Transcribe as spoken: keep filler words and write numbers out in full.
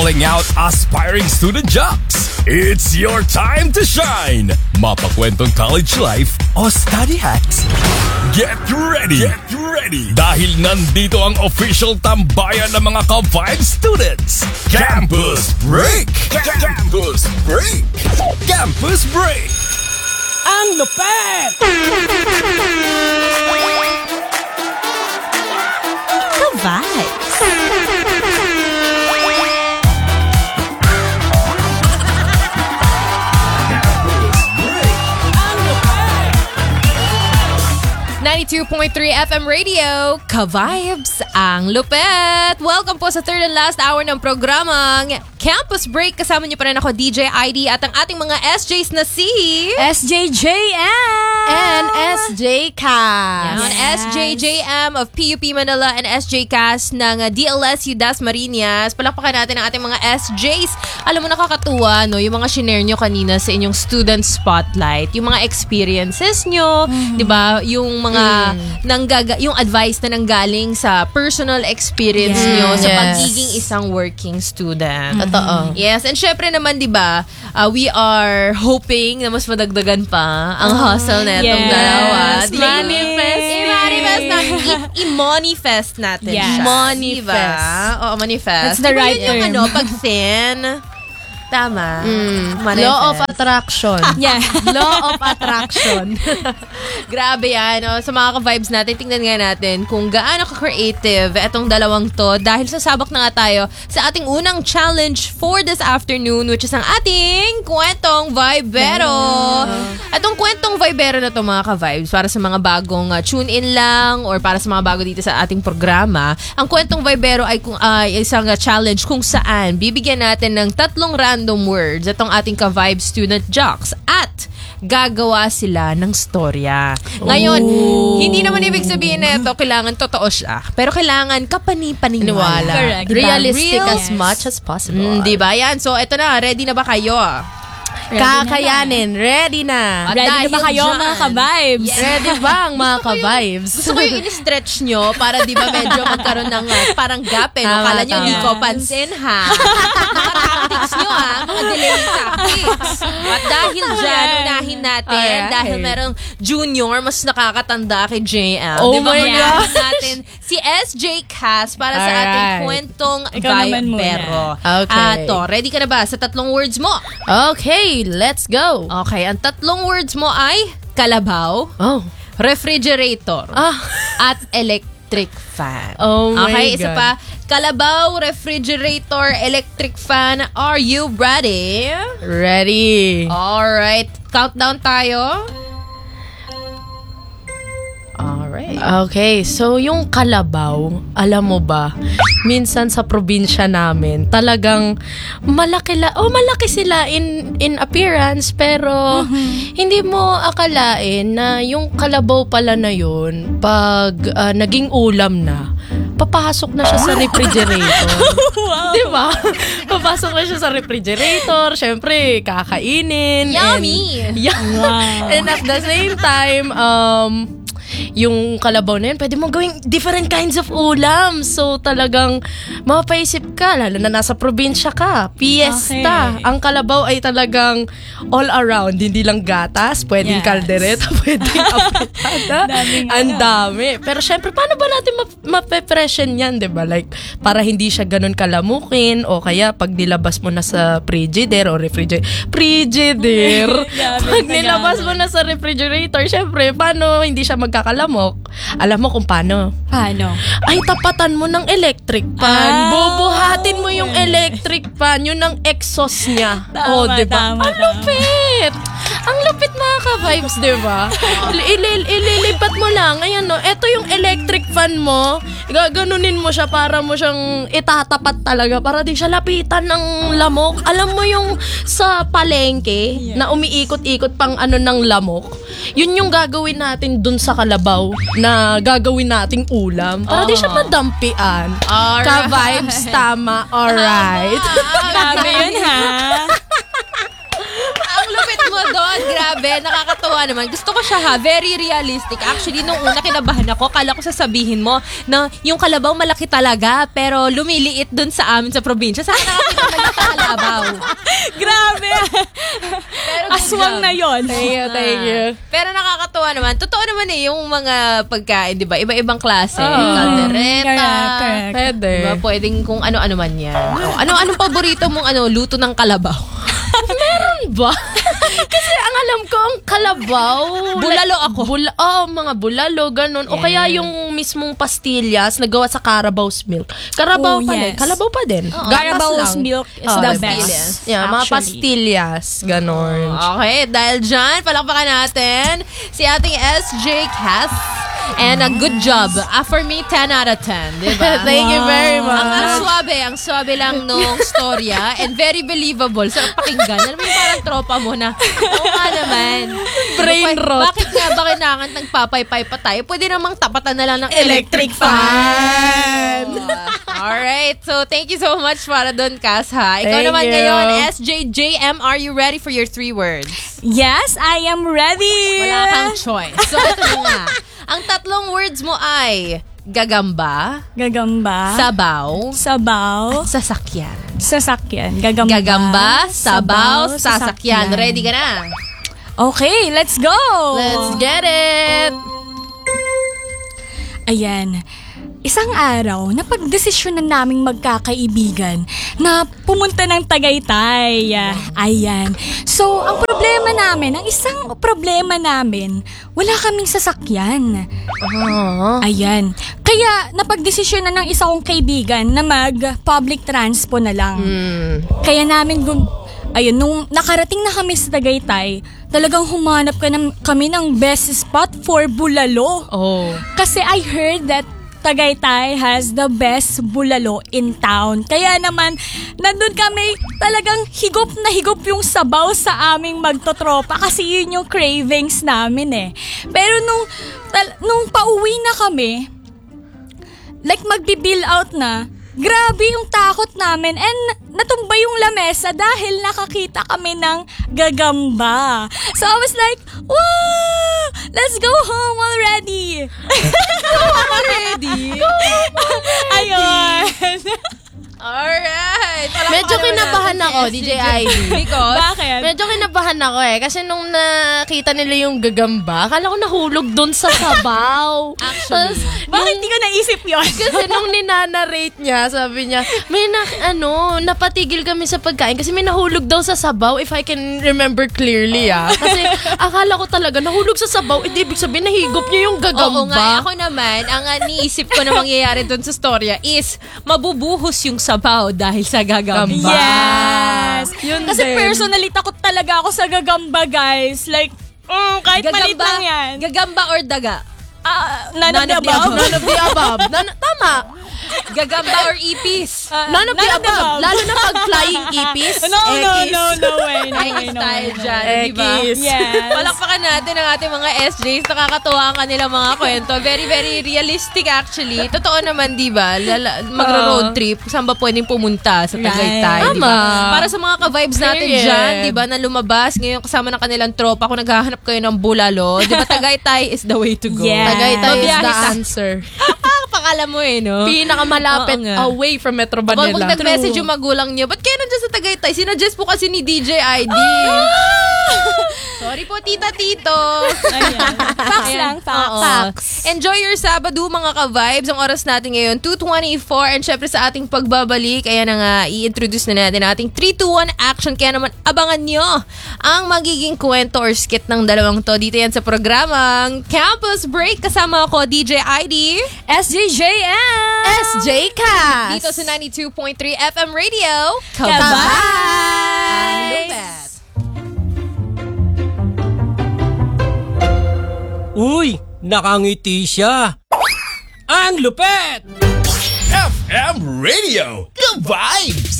Calling out aspiring student jocks. It's your time to shine. Mapakwentong college life o study hacks. Get ready! Get ready! Dahil nandito ang official tambayan ng mga Ka-Vibe students. Campus Break! Campus Break! Campus Break! Ang lupet! Ka-Vibes! ninety-two point three F M Radio, Ka-Vibes, ang lupet! Welcome po sa third and last hour ng programang Campus Break. Kasama niyo pa rin ako, D J I D, at ang ating mga S Js na si... S J J M! And S J Cas. Yes. S J J M of P U P Manila and S J Cas ng D L S U Dasmariñas. Palakpakan natin ang ating mga S Js. Alam mo, nakakatuwa, no? Yung mga shinare nyo kanina sa inyong student spotlight. Yung mga experiences nyo, mm. di ba? Yung mga mm. nanggaga, yung advice na nanggaling sa personal experience yes. nyo sa pagiging isang working student. Mm. Totoo. Yes, and syempre naman, di ba, uh, we are hoping na mas madagdagan pa ang hustle na itong yes. dalawa. Manifest. I-manifest natin. I-manifest natin yes. siya. Manifest. Oo, manifest. That's the diba right yun yung term. ano, pag thin, tama. Mm. Law of attraction. Yeah. Law of attraction. Grabe yan. No? Sa mga ka-vibes natin, tingnan nga natin kung gaano ka-creative etong dalawang to dahil sasabak na nga tayo sa ating unang challenge for this afternoon, which is ang ating Kwentong Vibero. Itong Kwentong Vibero na to, mga ka-vibes, para sa mga bagong uh, tune-in lang or para sa mga bago dito sa ating programa, ang Kwentong Vibero ay kung, uh, isang uh, challenge kung saan bibigyan natin ng tatlong random words itong ating ka-vibe student jocks at gagawa sila ng storya. Ngayon, Ooh. hindi naman ibig sabihin na ito kailangan totoo siya, pero kailangan kapani-paniwala. Correct. Diba? Realistic Real, as much as possible. Mm, diba yan? So, ito na. Ready na ba kayo? Kakayanin. Ready na. At Ready na ba kayo, dyan, mga ka-vibes? Yes. Ready ba ang mga ka-vibes? Gusto ko yung in-stretch nyo para di ba medyo magkaroon ng uh, parang gap eh. No? Tama, Kala nyo, tama. di ko pansin ha. Mga tactics nyo ha. Mga delaying tactics. At dahil dyan, unahin natin. Alright. Dahil merong junior, mas nakakatanda kay J M. Oh diba? my God. Unahin natin si S J Cas para sa Alright. ating kwentong Ikaw naman muna. Vibero. Okay. Ato, ready ka na ba sa tatlong words mo? Okay, let's go. Okay, ang tatlong words mo ay kalabaw, Oh. refrigerator, Ah. at electric fan. Oh my okay, isa God. pa. Kalabaw, refrigerator, electric fan. Are you ready? Ready. Alright. Countdown tayo. Alright. Okay, so yung kalabaw, alam mo ba, minsan sa probinsya namin, talagang malaki la, oh malaki sila in in appearance, pero mm-hmm. hindi mo akalain na yung kalabaw pala na yun, pag uh, naging ulam na, papasok na siya sa refrigerator. Wow. Di ba? Papasok na siya sa refrigerator, syempre, kakainin. Yummy! And, yeah. Wow. And at the same time, um, yung kalabaw na yun, pwede mo gawing different kinds of ulam. So, talagang mapapaisip ka, lalo na nasa probinsya ka. Fiesta. Okay. Ang kalabaw ay talagang all around. Hindi lang gatas, pwedeng Yes. kaldereta, pwedeng apitada. Ang dami. Pero syempre, paano ba natin map- mape-freshen yan, diba? Like, para hindi siya ganun kalamukin, o kaya pag nilabas mo na sa frigidaire o refrigerator. Frigidaire! Pag nilabas mo na sa refrigerator, syempre, paano hindi siya magkakalamok? Alam mo kung paano? Paano? Ay, tapatan mo ng electric fan. Ah, Bubuhatin mo yung okay. electric fan. Yun ang exhaust niya. Tama, Oh, diba? tama, Ang lupit! Ang lupit, mga ka-vibes, diba? Ilil- ililipat mo lang. Ayan, no? Ito yung electric fan mo. Gaganunin mo siya para mo siyang itatapat talaga para di siya lapitan ng lamok. Alam mo yung sa palengke Yeah. na umiikot-ikot pang ano ng lamok? Yun yung gagawin natin dun sa kalabaw na gagawin nating ulam. Para di siya madampian. Alright. Ka-vibes, tama. Alright. Grabe yun, ha? Ang lupit mo doon. yun. Grabe, nakakatuwa naman. Gusto ko siya ha, very realistic. Actually, nung una kinabahan ako, kala ko sasabihin mo na yung kalabaw malaki talaga, pero lumiliit dun sa amin sa probinsya. Sana nakakita mo yung kalabaw. Grabe. Pero good Aswang job. na yon. Thank you, thank you. Pero nakakatuwa naman. Totoo naman eh, yung mga pagkain, di ba? Iba-ibang klase. Oo. Kaldereta. Correct, correct. Pwede. Diba? Pwedeng kung ano-ano man yan. O, ano anong paborito mong ano, luto ng kalabaw? Meron ba? Kasi ang alam ko, ang kalabaw. Bulalo ako. Bula, oh, mga bulalo, ganun. O Yes. kaya yung mismong pastillas na gawa sa Carabaw's milk. Carabao Oh, pa din. yes. Kalabaw pa din. Oo. Gatas Carabaw's lang. milk is Oh, the yes. best. Yeah, mga actually. pastillas. Ganon. Okay, dahil dyan, palakpakan natin si ating S J Cass. And a good job. Ah, for me, ten out of ten. Diba? Thank you very much. Ang, ang swabe, ang swabe lang nung storya and very believable. Sarap pakinggan. Alam mo yung parang tropa mo na, oo nga naman. Brain Bakit- rot. Bakit nga ba kailangan nagpapaypay pa tayo? Pwede namang tapatan na lang ng Electric fan. Alright, so thank you so much para doon, Cass, ha? Ikaw Thank naman you. ngayon, S J J M, are you ready for your three words? Yes, I am ready. Wala kang choice. So ito na nga. Ang tatlong words mo ay gagamba, Gagamba. sabaw, Sabaw. sasakyan. Sasakyan. Gagamba. Gagamba, sabaw, sasakyan. Ready ka na? Okay, let's go. Let's get it! Ayan. Isang araw, napagdesisyonan naming magkakaibigan na pumunta ng Tagaytay. Ayan. So, ang problema namin, ang isang problema namin, wala kaming sasakyan. Oh. Ayan. Kaya, napagdesisyonan ng isa kong kaibigan na mag-public transpo na lang. Hmm. Kaya namin, gum- ayun, nung nakarating na kami sa Tagaytay, talagang humanap ka ng, kami ng best spot for bulalo. Oh. Kasi I heard that Tagaytay has the best bulalo in town. Kaya naman, nandun kami talagang higop na higop yung sabaw sa aming magtotropa kasi yun yung cravings namin eh. Pero nung, tal- nung pauwi na kami, like magbi-bill out na, grabe yung takot namin and natumba yung lamesa dahil nakakita kami ng gagamba. So I was like, wow! Let's go home already! Ready? Ayun! Alright. Palakpakan Medyo naman kinabahan natin si ako, S D J J. I D. Because? Bakit? Medyo kinabahan ako eh. Kasi nung nakita nila yung gagamba, akala ko nahulog doon sa sabaw. Actually. Tas, Bakit di ko naisip yun? kasi nung ninanarate niya, sabi niya, may na, ano, napatigil kami sa pagkain kasi may nahulog daw sa sabaw, if I can remember clearly ah. Kasi akala ko talaga nahulog sa sabaw, hindi ibig sabihin nahigop niya yung gagamba. Oo nga, ako naman, ang uh, niisip ko na mangyayari doon sa storya is mabubuhos yung sabaw dahil sa gagamba. Yes! Yun Kasi din. personally, takot talaga ako sa gagamba, guys. Like, mm, kahit maliit lang yan. Gagamba or daga? Ah, none, None of the of the above. above. None of the above. Nan- tama. Gagamba or ipis? Ah, None of the above. Lalo na pag flying ipis. No, no, ekis. no, no way, no way, Ekis no tayo way. no. dyan, di ba? Ekis. Yes. Palakpakan natin ang ating mga S Js. Nakakatuwa ang kanilang mga kwento. Very, very realistic actually. Totoo naman, di ba? Lala- Magra-road trip. Saan ba pwedeng pumunta? Sa Tagaytay, Right. di ba? Tama. Para sa mga ka-vibes natin Period. dyan, di ba, na lumabas ngayon kasama ng kanilang tropa kung naghahanap kayo ng bulalo, di ba, Tagaytay is the way to go. Yes. Tagaytay is Mabiyahe the sa- answer. Pakala mo eh, no? Pinakamalapit Oo nga. away from Metro Pag, Manila. pag nag-message yung magulang niyo, ba't kayo nandiyan sa Tagaytay? Sinadjust po kasi ni D J I D. Sorry po, tita, tito. Ayan. Facts Ayan. lang, facts. Oo. Facts. Enjoy your Sabado, mga ka-vibes. Ang oras natin ngayon, two twenty-four. And syempre sa ating pagbabalik, ayan na nga, i-introduce na natin ating three two one action. Kaya naman, abangan nyo ang magiging kwento or skit ng dalawang to. Dito yan sa programang Campus Break. Kasama ako, D J I D. S J J M! S J Cass. Dito sa ninety-two point three F M Radio. Kabay! Lupet. Uy, nakangiti siya. Ang lupet! F M Radio. Good vibes!